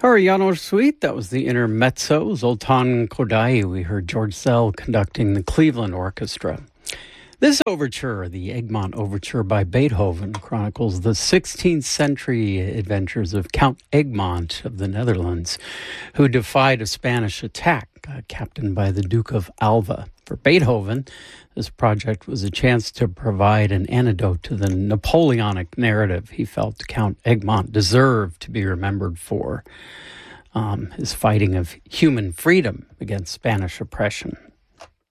Janos Suite, that was the intermezzo. Zoltan Kodaly, we heard George Szell conducting the Cleveland Orchestra. This overture, the Egmont Overture by Beethoven, chronicles the 16th century adventures of Count Egmont of the Netherlands, who defied a Spanish attack, captained by the Duke of Alva. For Beethoven, this project was a chance to provide an antidote to the Napoleonic narrative he felt Count Egmont deserved to be remembered for, his fighting of human freedom against Spanish oppression.